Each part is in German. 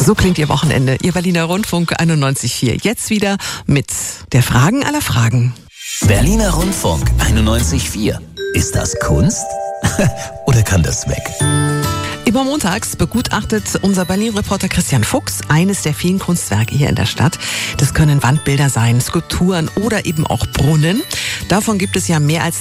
So klingt Ihr Wochenende, Ihr Berliner Rundfunk 91.4. Jetzt wieder mit der Fragen aller Fragen. Berliner Rundfunk 91.4. Ist das Kunst? Oder kann das weg? Immer montags begutachtet unser Berlin-Reporter Christian Fuchs eines der vielen Kunstwerke hier in der Stadt. Das können Wandbilder sein, Skulpturen oder eben auch Brunnen. Davon gibt es ja mehr als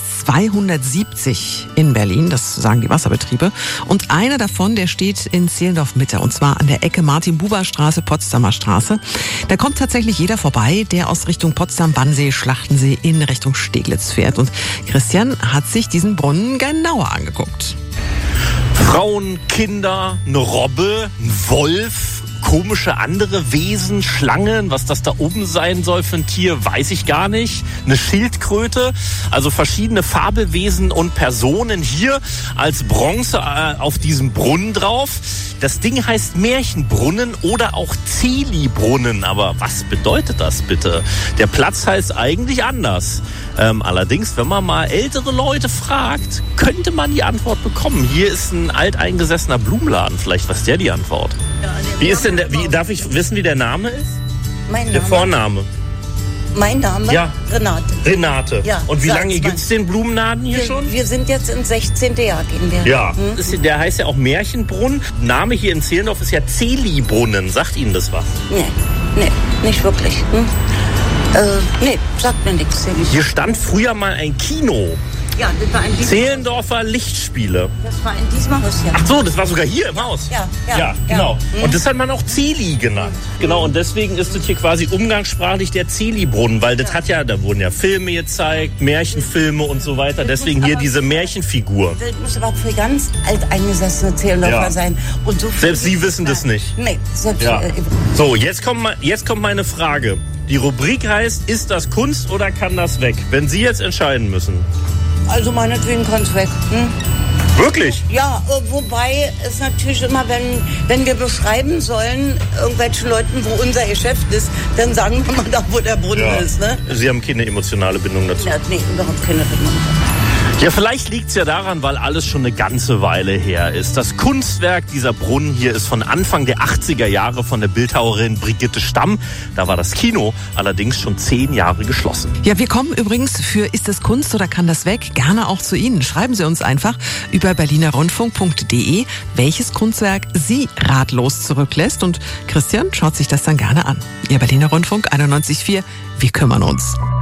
270 in Berlin, das sagen die Wasserbetriebe. Und einer davon, der steht in Zehlendorf-Mitte, und zwar an der Ecke Martin-Buber-Straße, Potsdamer Straße. Da kommt tatsächlich jeder vorbei, der aus Richtung Potsdam, Wannsee, Schlachtensee in Richtung Steglitz fährt. Und Christian hat sich diesen Brunnen genauer angeguckt. Frauen, Kinder, eine Robbe, ein Wolf, komische andere Wesen, Schlangen, was das da oben sein soll für ein Tier, weiß ich gar nicht. Eine Schildkröte, also verschiedene Fabelwesen und Personen hier als Bronze auf diesem Brunnen drauf. Das Ding heißt Märchenbrunnen oder auch Zeli-Brunnen. Aber was bedeutet das bitte? Der Platz heißt eigentlich anders. Allerdings, wenn man mal ältere Leute fragt, könnte man die Antwort bekommen. Hier ist ein alteingesessener Blumenladen. Vielleicht weiß der die Antwort. Wie ist denn darf ich wissen, wie der Name ist? Mein Name? Der Vorname. Mein Name? Ja. Renate. Ja. Und wie lange gibt es den Blumenladen hier schon? Wir sind jetzt ins 16. Jahr, gehen wir. Ja. Der heißt ja auch Märchenbrunnen. Name hier in Zehlendorf ist ja Zeli-Brunnen. Sagt Ihnen das was? Nee, nicht wirklich. Nee, sagt mir nichts. Hier stand früher mal ein Kino. Ja, das war in diesem Zehlendorfer Lichtspiele. Das war in diesem Haus, ja. Ach so, das war sogar hier im Haus. Ja, genau. Und das hat man auch Zeli genannt. Genau, und deswegen ist das hier quasi umgangssprachlich der Zeli-Brunnen, weil das hat ja, da wurden ja Filme gezeigt, Märchenfilme und so weiter. Deswegen hier diese Märchenfigur. Das muss aber für ganz alteingesessene Zehlendorfer sein. Und so selbst Sie wissen das nicht. Nee, selbst So, jetzt kommt meine Frage. Die Rubrik heißt, ist das Kunst oder kann das weg? Wenn Sie jetzt entscheiden müssen. Also meinetwegen kann es weg. Wirklich? Ja, wobei es natürlich immer, wenn wir beschreiben sollen, irgendwelchen Leuten, wo unser Geschäft ist, dann sagen wir mal da, wo der Brunnen ist. Ne? Sie haben keine emotionale Bindung dazu? Ja, nee, überhaupt keine Bindung. Ja, vielleicht liegt's ja daran, weil alles schon eine ganze Weile her ist. Das Kunstwerk dieser Brunnen hier ist von Anfang der 80er Jahre von der Bildhauerin Brigitte Stamm. Da war das Kino allerdings schon 10 Jahre geschlossen. Ja, wir kommen übrigens für Ist es Kunst oder kann das weg? Gerne auch zu Ihnen. Schreiben Sie uns einfach über berlinerrundfunk.de, welches Kunstwerk Sie ratlos zurücklässt. Und Christian schaut sich das dann gerne an. Ihr Berliner Rundfunk 91.4, wir kümmern uns.